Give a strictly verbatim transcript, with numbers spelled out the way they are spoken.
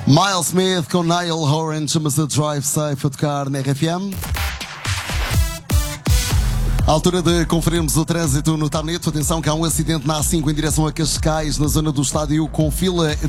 Miles Smith com Niall Horan, chama-se Drive Safe, a tocar na R F M. À altura de conferirmos o trânsito no Tabneto, atenção que há um acidente na A cinco em direção a Cascais, na zona do estádio, com fila